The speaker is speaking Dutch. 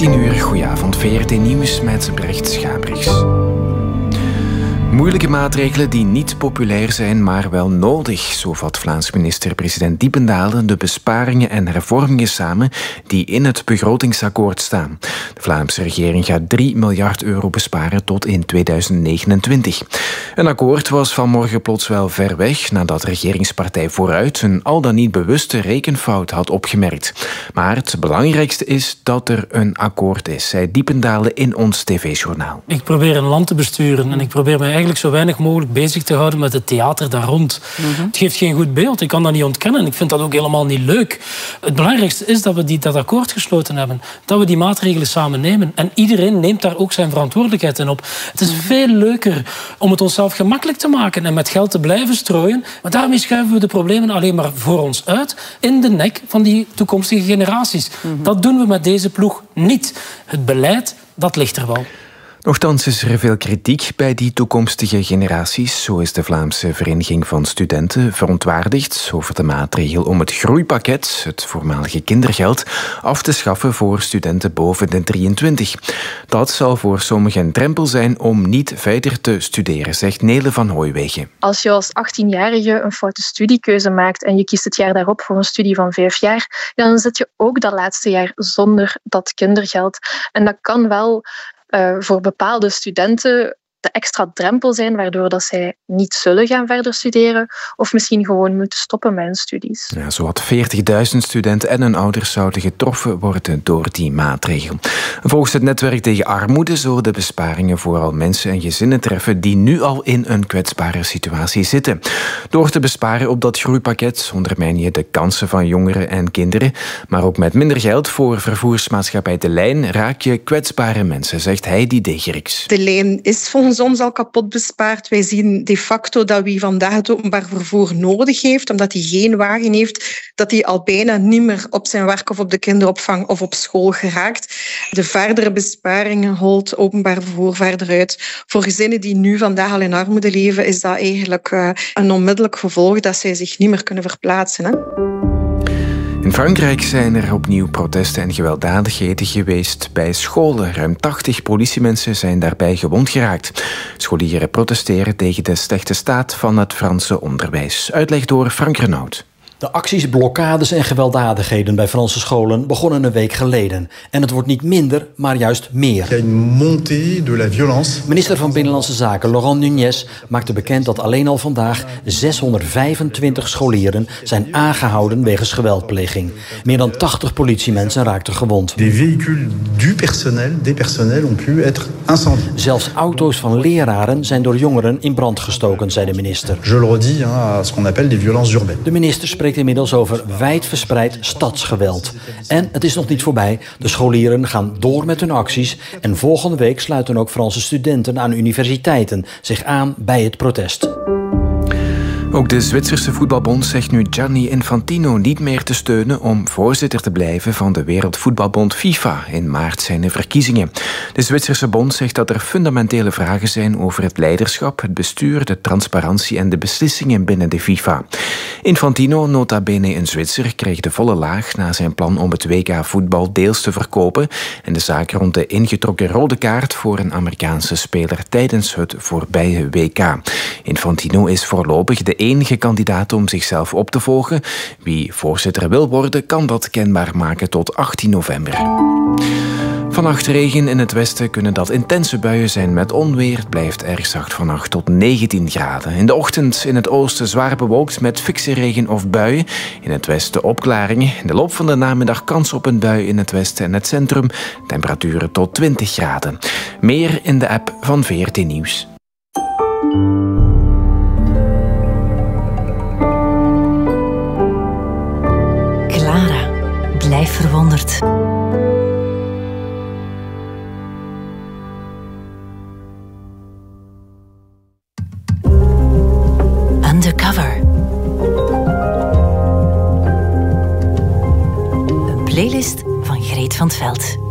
10 uur, goedenavond, VRT Nieuws met Brecht Schabrichs. Moeilijke maatregelen die niet populair zijn, maar wel nodig. Zo vat Vlaams minister-president Diependaele de besparingen en hervormingen samen die in het begrotingsakkoord staan. De Vlaamse regering gaat 3 miljard euro besparen tot in 2029. Een akkoord was vanmorgen plots wel ver weg nadat regeringspartij Vooruit een al dan niet bewuste rekenfout had opgemerkt. Maar het belangrijkste is dat er een akkoord is, zei Diependaele in ons tv-journaal. Ik probeer een land te besturen en ik probeer mij eigenlijk zo weinig mogelijk bezig te houden met het theater daar rond. Het geeft geen goed beeld, ik kan dat niet ontkennen. Ik vind dat ook helemaal niet leuk. Het belangrijkste is dat we dat akkoord gesloten hebben. Dat we die maatregelen samen nemen. En iedereen neemt daar ook zijn verantwoordelijkheid in op. Het is veel leuker om het onszelf gemakkelijk te maken en met geld te blijven strooien. Maar daarmee schuiven we de problemen alleen maar voor ons uit in de nek van die toekomstige generaties. Dat doen we met deze ploeg niet. Het beleid, dat ligt er wel. Nochtans is er veel kritiek bij die toekomstige generaties. Zo is de Vlaamse Vereniging van Studenten verontwaardigd over de maatregel om het groeipakket, het voormalige kindergeld, af te schaffen voor studenten boven de 23. Dat zal voor sommigen een drempel zijn om niet verder te studeren, zegt Nele van Hooijwegen. Als je als 18-jarige een foute studiekeuze maakt en je kiest het jaar daarop voor een studie van 5 jaar, dan zit je ook dat laatste jaar zonder dat kindergeld. En dat kan wel voor bepaalde studenten de extra drempel zijn, waardoor dat zij niet zullen gaan verder studeren of misschien gewoon moeten stoppen met hun studies. Ja, zowat 40.000 studenten en hun ouders zouden getroffen worden door die maatregel. Volgens het netwerk tegen armoede zullen de besparingen vooral mensen en gezinnen treffen die nu al in een kwetsbare situatie zitten. Door te besparen op dat groeipakket ondermijn je de kansen van jongeren en kinderen, maar ook met minder geld voor vervoersmaatschappij De Lijn raak je kwetsbare mensen, zegt Heidi Degerix. De Lijn is volgens ons al kapot bespaard. Wij zien de facto dat wie vandaag het openbaar vervoer nodig heeft, omdat hij geen wagen heeft, dat hij al bijna niet meer op zijn werk of op de kinderopvang of op school geraakt. De verdere besparingen holt openbaar vervoer verder uit. Voor gezinnen die nu vandaag al in armoede leven, is dat eigenlijk een onmiddellijk gevolg dat zij zich niet meer kunnen verplaatsen. Hè? In Frankrijk zijn er opnieuw protesten en gewelddadigheden geweest bij scholen. Ruim 80 politiemensen zijn daarbij gewond geraakt. Scholieren protesteren tegen de slechte staat van het Franse onderwijs. Uitleg door Frank Renaud. De acties, blokkades en gewelddadigheden bij Franse scholen begonnen een week geleden. En het wordt niet minder, maar juist meer. Minister van Binnenlandse Zaken Laurent Nunez maakte bekend dat alleen al vandaag 625 scholieren zijn aangehouden wegens geweldpleging. Meer dan 80 politiemensen raakten gewond. Zelfs auto's van leraren zijn door jongeren in brand gestoken, zei de minister. De minister spreekt inmiddels over wijdverspreid stadsgeweld. En het is nog niet voorbij. De scholieren gaan door met hun acties en volgende week sluiten ook Franse studenten aan universiteiten zich aan bij het protest. Ook de Zwitserse voetbalbond zegt nu Gianni Infantino niet meer te steunen om voorzitter te blijven van de Wereldvoetbalbond FIFA. In maart zijn er verkiezingen. De Zwitserse bond zegt dat er fundamentele vragen zijn over het leiderschap, het bestuur, de transparantie en de beslissingen binnen de FIFA. Infantino, nota bene een Zwitser, kreeg de volle laag na zijn plan om het WK-voetbal deels te verkopen en de zaak rond de ingetrokken rode kaart voor een Amerikaanse speler tijdens het voorbije WK. Infantino is voorlopig de enige kandidaat om zichzelf op te volgen. Wie voorzitter wil worden, kan dat kenbaar maken tot 18 november. Vannacht regen in het westen kunnen dat intense buien zijn met onweer. Het blijft erg zacht vannacht tot 19 graden. In de ochtend in het oosten zwaar bewolkt met fikse regen of buien. In het westen opklaringen. In de loop van de namiddag kans op een bui in het westen en het centrum. Temperaturen tot 20 graden. Meer in de app van VRT Nieuws. Clara, blijf verwonderd. Undercover. Een playlist van Greet van 't Veld.